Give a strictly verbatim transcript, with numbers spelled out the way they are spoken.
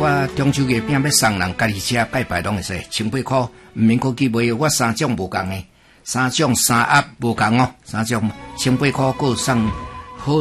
我中秋月饼要送人，家己车拜拜拢会使，千八块，毋免过去买。我三种无共诶，三种三盒无共哦，三种千八块够送。